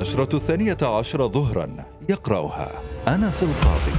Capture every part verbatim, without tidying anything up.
النشرة الثانية عشر ظهرا، يقرأها أنس القاضي.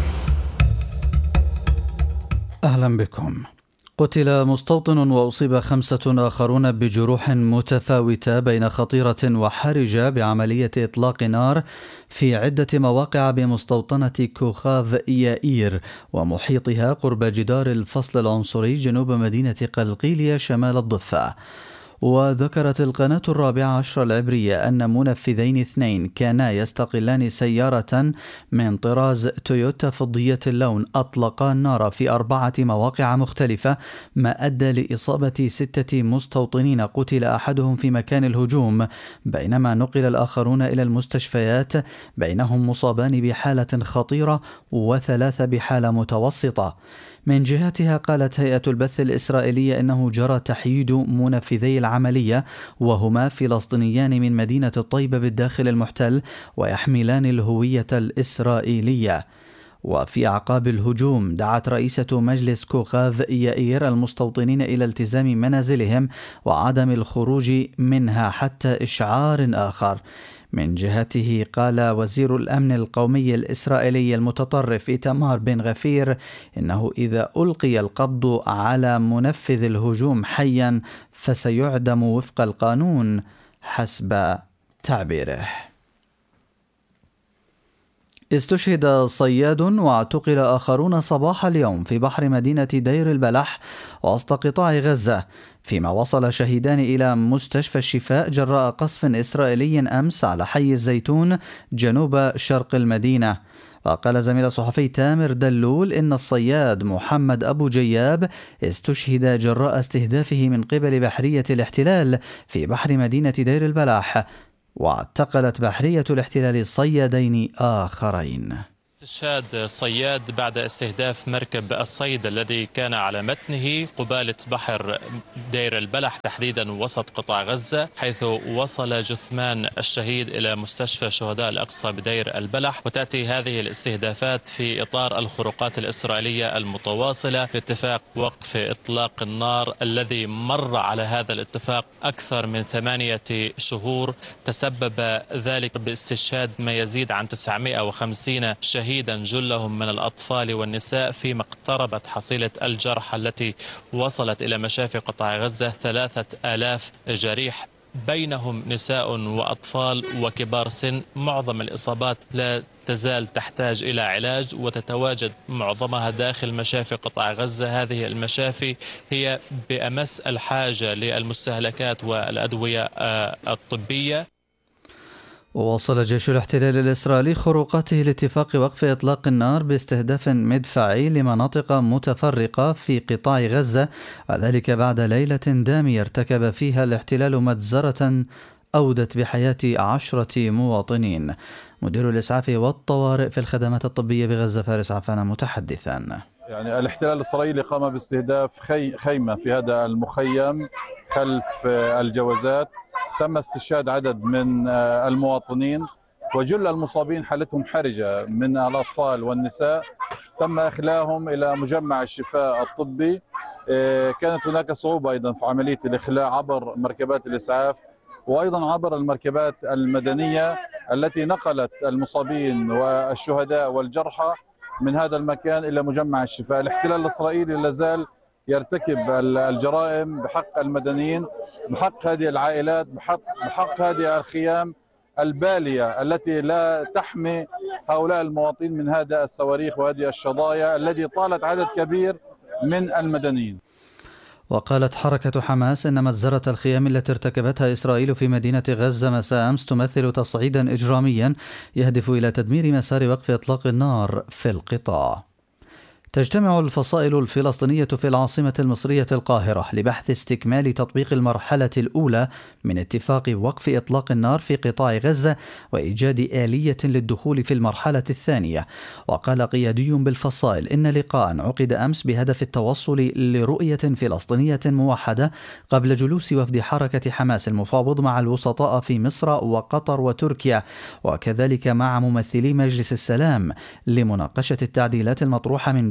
أهلا بكم. قتل مستوطن وأصيب خمسة آخرون بجروح متفاوتة بين خطيرة وحرجة بعملية إطلاق نار في عدة مواقع بمستوطنة كوخاف يائير ومحيطها قرب جدار الفصل العنصري جنوب مدينة قلقيلية شمال الضفة. وذكرت القناة الرابعة عشر العبرية أن منفذين اثنين كانا يستقلان سيارة من طراز تويوتا فضية اللون أطلقا النار في أربعة مواقع مختلفة، ما أدى لإصابة ستة مستوطنين قتل أحدهم في مكان الهجوم، بينما نقل الآخرون إلى المستشفيات، بينهم مصابان بحالة خطيرة وثلاثة بحالة متوسطة. من جهتها قالت هيئة البث الإسرائيلية إنه جرى تحييد منفذي العملية، وهما فلسطينيان من مدينة الطيبة بالداخل المحتل ويحملان الهوية الإسرائيلية. وفي أعقاب الهجوم دعت رئيسة مجلس كوخاف يائير المستوطنين إلى التزام منازلهم وعدم الخروج منها حتى إشعار آخر. من جهته قال وزير الأمن القومي الإسرائيلي المتطرف إيتمار بن غفير إنه إذا ألقي القبض على منفذ الهجوم حيا فسيعدم وفق القانون حسب تعبيره. استشهد صياد واعتقل آخرون صباح اليوم في بحر مدينة دير البلح وسط قطاع غزة، فيما وصل شهيدان إلى مستشفى الشفاء جراء قصف إسرائيلي أمس على حي الزيتون جنوب شرق المدينة. وقال زميل الصحفي تامر دلول إن الصياد محمد أبو جياب استشهد جراء استهدافه من قبل بحرية الاحتلال في بحر مدينة دير البلح، واعتقلت بحرية الاحتلال صيادين آخرين. استشهاد صياد بعد استهداف مركب الصيد الذي كان على متنه قبالة بحر دير البلح تحديدا وسط قطاع غزة، حيث وصل جثمان الشهيد إلى مستشفى شهداء الأقصى بدير البلح. وتأتي هذه الاستهدافات في إطار الخروقات الإسرائيلية المتواصلة لاتفاق وقف إطلاق النار الذي مر على هذا الاتفاق أكثر من ثمانية شهور، تسبب ذلك باستشهاد ما يزيد عن تسعمائة وخمسين شهيد شهيدا جلهم من الأطفال والنساء، فيما اقتربت حصيلة الجرحى التي وصلت إلى مشافي قطاع غزة ثلاثة آلاف جريح، بينهم نساء وأطفال وكبار سن. معظم الإصابات لا تزال تحتاج إلى علاج وتتواجد معظمها داخل مشافي قطاع غزة. هذه المشافي هي بأمس الحاجة للمستهلكات والأدوية الطبية. وواصل جيش الاحتلال الإسرائيلي خروقاته لاتفاق وقف إطلاق النار باستهداف مدفعي لمناطق متفرقة في قطاع غزة، وذلك بعد ليلة دامية ارتكب فيها الاحتلال مجزرة أودت بحياة عشرة مواطنين. مدير الإسعاف والطوارئ في الخدمات الطبية بغزة فارس عفان متحدثا: يعني الاحتلال الإسرائيلي قام باستهداف خي خيمة في هذا المخيم خلف الجوازات، تم استشهاد عدد من المواطنين وجل المصابين حالتهم حرجة من الأطفال والنساء، تم إخلاءهم إلى مجمع الشفاء الطبي. كانت هناك صعوبة أيضا في عملية الإخلاء عبر مركبات الإسعاف وأيضا عبر المركبات المدنية التي نقلت المصابين والشهداء والجرحى من هذا المكان إلى مجمع الشفاء. الاحتلال الإسرائيلي لازال يرتكب الجرائم بحق المدنيين، بحق هذه العائلات، بحق, بحق هذه الخيام البالية التي لا تحمي هؤلاء المواطنين من هذا الصواريخ وهذه الشظايا التي طالت عدد كبير من المدنيين. وقالت حركة حماس إن مجزرة الخيام التي ارتكبتها إسرائيل في مدينة غزة مساء أمس تمثل تصعيدا إجراميا يهدف إلى تدمير مسار وقف إطلاق النار في القطاع. تجتمع الفصائل الفلسطينية في العاصمة المصرية القاهرة لبحث استكمال تطبيق المرحلة الأولى من اتفاق وقف إطلاق النار في قطاع غزة وإيجاد آلية للدخول في المرحلة الثانية. وقال قيادي بالفصائل إن لقاء عقد أمس بهدف التوصل لرؤية فلسطينية موحدة قبل جلوس وفد حركة حماس المفاوض مع الوسطاء في مصر وقطر وتركيا، وكذلك مع ممثلي مجلس السلام، لمناقشة التعديلات المطروحة من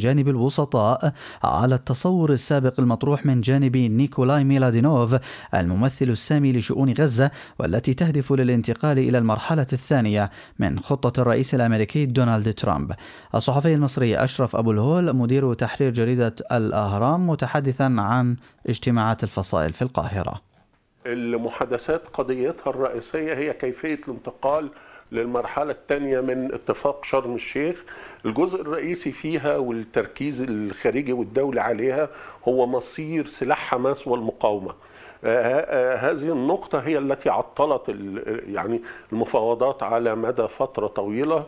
جانب الوسطاء على التصور السابق المطروح من جانب نيكولاي ميلادينوف الممثل السامي لشؤون غزة، والتي تهدف للانتقال إلى المرحلة الثانية من خطة الرئيس الأمريكي دونالد ترامب. الصحفي المصري أشرف أبو الهول مدير تحرير جريدة الأهرام متحدثا عن اجتماعات الفصائل في القاهرة. المحادثات قضيتها الرئيسية هي كيفية الانتقال للمرحلة الثانية من اتفاق شرم الشيخ. الجزء الرئيسي فيها والتركيز الخارجي والدولي عليها هو مصير سلاح حماس والمقاومة. هذه النقطة هي التي عطلت يعني المفاوضات على مدى فترة طويلة.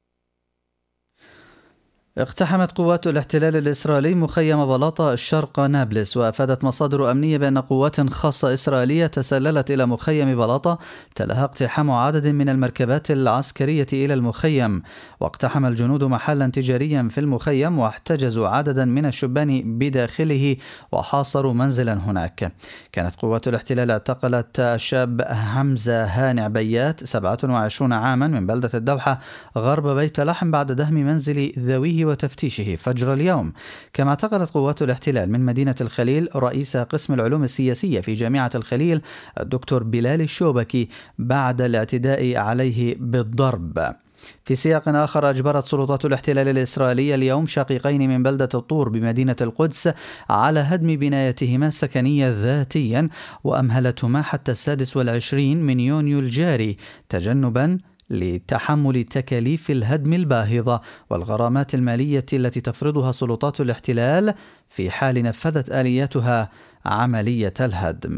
اقتحمت قوات الاحتلال الإسرائيلي مخيم بلاطة الشرق نابلس، وأفادت مصادر أمنية بأن قوات خاصة إسرائيلية تسللت إلى مخيم بلاطة تلها اقتحام عدد من المركبات العسكرية إلى المخيم. واقتحم الجنود محلا تجاريا في المخيم واحتجزوا عددا من الشبان بداخله وحاصروا منزلا هناك. كانت قوات الاحتلال اعتقلت الشاب حمزة هانع بيات سبعة وعشرين عاما من بلدة الدوحة غرب بيت لحم بعد دهم منزل ذويه وتفتيشه فجر اليوم. كما اعتقلت قوات الاحتلال من مدينة الخليل رئيس قسم العلوم السياسية في جامعة الخليل الدكتور بلال الشوبكي بعد الاعتداء عليه بالضرب. في سياق آخر، أجبرت سلطات الاحتلال الإسرائيلي اليوم شقيقين من بلدة الطور بمدينة القدس على هدم بنايتهما السكنية ذاتيا، وأمهلتهما حتى السادس والعشرين من يونيو الجاري تجنبا لتحمل تكاليف الهدم الباهظة والغرامات المالية التي تفرضها سلطات الاحتلال في حال نفذت آلياتها عملية الهدم.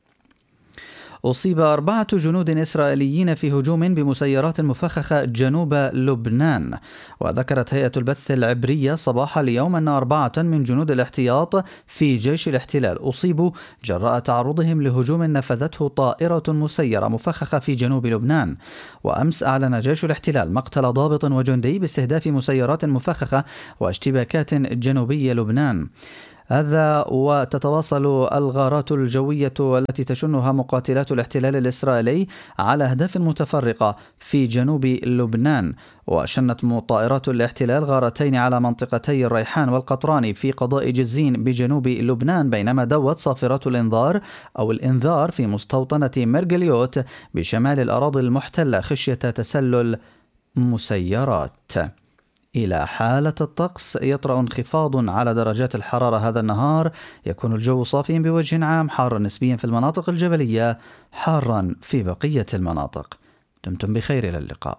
أصيب أربعة جنود إسرائيليين في هجوم بمسيرات مفخخة جنوب لبنان. وذكرت هيئة البث العبرية صباح اليوم أن أربعة من جنود الاحتياط في جيش الاحتلال أصيبوا جراء تعرضهم لهجوم نفذته طائرة مسيرة مفخخة في جنوب لبنان. وأمس أعلن جيش الاحتلال مقتل ضابط وجندي باستهداف مسيرات مفخخة واشتباكات جنوبي لبنان. هذا وتتواصل الغارات الجوية التي تشنها مقاتلات الاحتلال الإسرائيلي على أهداف متفرقة في جنوب لبنان. وشنت طائرات الاحتلال غارتين على منطقتي الريحان والقطراني في قضاء جزين بجنوب لبنان، بينما دوت صافرات الإنذار أو الإنذار في مستوطنة مرجليوت بشمال الأراضي المحتلة خشية تسلل مسيرات. إلى حالة الطقس، يطرأ انخفاض على درجات الحرارة هذا النهار، يكون الجو صافيا بوجه عام، حارا نسبيا في المناطق الجبلية، حارا في بقية المناطق. دمتم بخير، إلى اللقاء.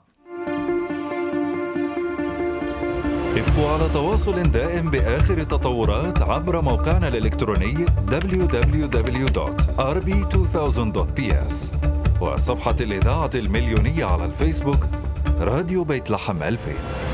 ابقوا على تواصل دائم بآخر التطورات عبر موقعنا الإلكتروني دبليو دبليو دبليو دوت آر بي ألفين دوت بي إس وصفحة الإذاعة المليونية على الفيسبوك راديو بيت لحم ألفين.